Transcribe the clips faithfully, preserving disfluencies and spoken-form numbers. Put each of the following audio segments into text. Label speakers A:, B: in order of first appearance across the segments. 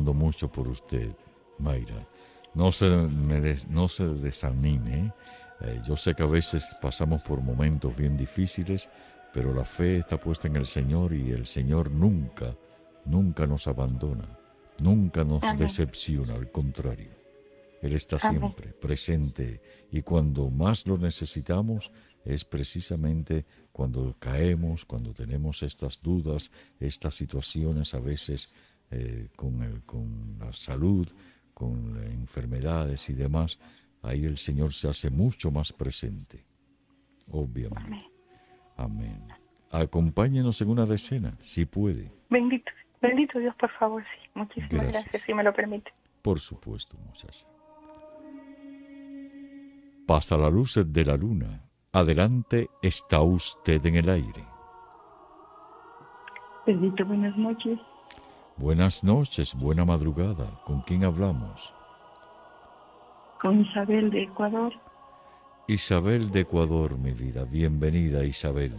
A: rezando mucho por usted, Mayra. No se, me des, no se desanime. ¿eh? Eh, yo sé que a veces pasamos por momentos bien difíciles, pero la fe está puesta en el Señor y el Señor nunca, nunca nos abandona, nunca nos
B: Amén.
A: decepciona, al contrario. Él está
B: Amén.
A: siempre presente y cuando más lo necesitamos es precisamente cuando caemos, cuando tenemos estas dudas, estas situaciones a veces eh, con, el, con la salud, con enfermedades y demás, ahí el Señor se hace mucho más presente,
B: Amén.
A: obviamente. Amén. Acompáñenos en una decena, si puede.
B: Bendito, bendito Dios, por favor, sí. Muchísimas gracias,
A: Gracias.
B: si me lo permite.
A: Por supuesto, muchacha. Pasa la luz de la luna. Adelante está usted en el aire.
B: Bendito, buenas noches.
A: Buenas noches, buena madrugada. ¿Con quién hablamos?
B: Con Isabel de Ecuador.
A: Isabel de Ecuador, mi vida. Bienvenida, Isabel.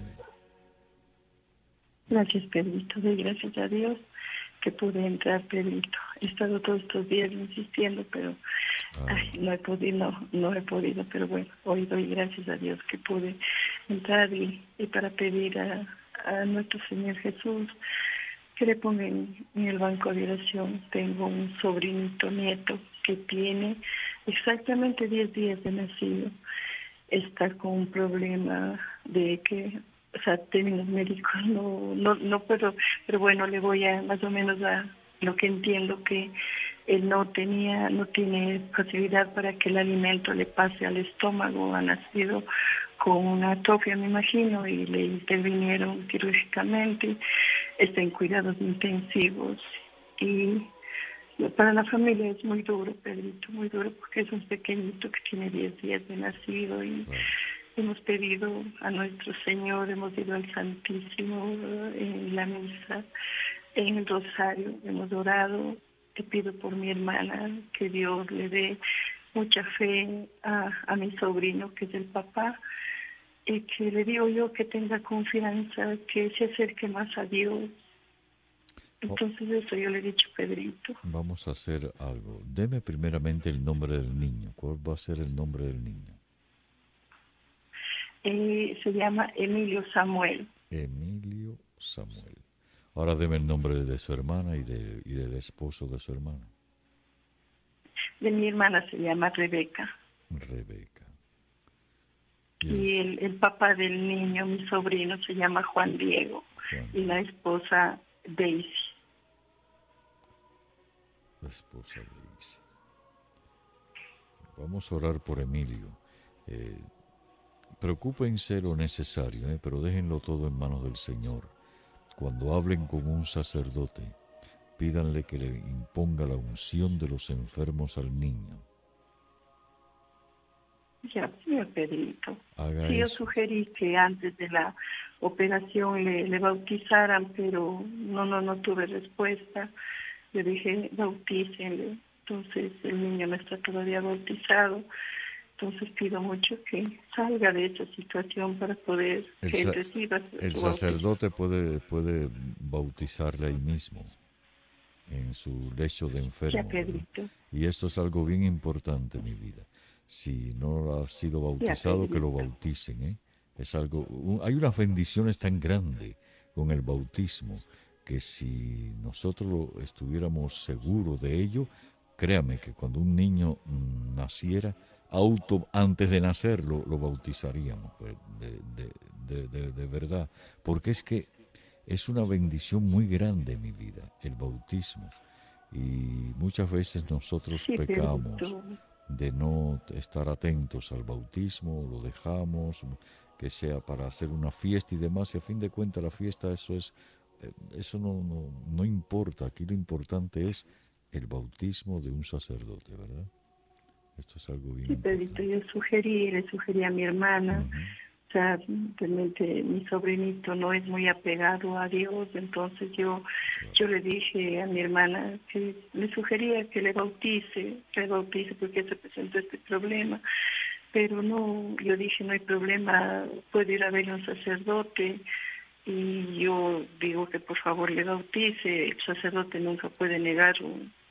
B: Gracias, Pedrito. Doy gracias a Dios que pude entrar, Pedrito. He estado todos estos días insistiendo, pero ay,
A: Ah,
B: no he podido, no, no he podido. Pero bueno, hoy doy gracias a Dios que pude entrar y, y para pedir a, a nuestro Señor Jesús que le ponga en, en el banco de oración. Tengo un sobrinito nieto que tiene exactamente diez días de nacido. Está con un problema de que, o sea, términos médicos no, no, no puedo, pero bueno, le voy a más o menos a lo que entiendo que él no tenía, no tiene facilidad para que el alimento le pase al estómago, ha nacido con una atrofia, me imagino, y le intervinieron quirúrgicamente, está en cuidados intensivos y para la familia es muy duro, Pedrito, muy duro, porque es un pequeñito que tiene diez días de nacido y
A: claro.
B: hemos pedido a nuestro Señor, hemos ido al Santísimo eh, en la misa, en el rosario, hemos orado. Te pido por mi hermana que Dios le dé mucha fe a, a mi sobrino, que es el papá, y que le digo yo que tenga confianza, que se acerque más a Dios.
A: Oh,
B: Entonces eso yo le he dicho, Pedrito.
A: vamos a hacer algo. Deme primeramente el nombre del niño. ¿Cuál va a ser el nombre del niño?
B: Eh, se llama Emilio Samuel.
A: Emilio Samuel. Ahora deme el nombre de su hermana y, de, y del esposo de su hermana.
B: De mi hermana se llama Rebeca.
A: Rebeca. Y el
B: Y el, el papá del niño, mi sobrino, se llama Juan Diego.
A: Juan
B: Y la
A: Diego,
B: esposa Daisy.
A: la esposa de Isa. Vamos a orar por Emilio. Eh, preocúpense lo necesario, eh, pero déjenlo todo en manos del Señor. Cuando hablen con un sacerdote, pídanle que le imponga la unción de los enfermos al niño.
B: Ya, señor Pedrito.
A: Haga
B: Sí, yo
A: eso.
B: sugerí que antes de la operación le, le bautizaran, pero no, no, no tuve respuesta. Le dije, bautícenle. Entonces el niño no está todavía bautizado. Entonces pido mucho que salga de esa situación para poder
A: El,
B: que él
A: sa-
B: reciba
A: el
B: su bautismo.
A: sacerdote puede, puede bautizarle ahí mismo, en su lecho de
B: Ya,
A: enfermo, ¿verdad?
B: Pedrito.
A: Y esto es algo bien importante en mi vida. Si no ha sido
B: Ya,
A: bautizado, que lo
B: Pedrito.
A: bauticen, ¿eh? Es algo, un- hay unas bendiciones tan grandes con el bautismo que si nosotros lo estuviéramos seguros de ello, créame que cuando un niño mm, naciera, auto antes de nacer lo, lo bautizaríamos, pues, de, de, de, de, de verdad, porque es que es una bendición muy grande en mi vida, el bautismo. Y muchas veces nosotros
B: Sí,
A: pecamos
B: Pedrito.
A: de no estar atentos al bautismo, lo dejamos, que sea para hacer una fiesta y demás, y a fin de cuentas la fiesta eso es, eh, eso no, no, no importa, aquí lo importante es el bautismo de un sacerdote, ¿verdad? Esto es algo bien
B: Sí, Pedrito,
A: importante.
B: yo sugerí, le sugerí a mi hermana,
A: Ujú.
B: o sea, realmente mi sobrinito no es muy apegado a Dios, entonces yo
A: Claro.
B: yo le dije a mi hermana que le sugería que le bautice, que le bautice porque se presentó este problema, pero no, yo dije no hay problema, puede ir a ver a un sacerdote y yo digo que por favor le bautice, el sacerdote nunca puede negar un,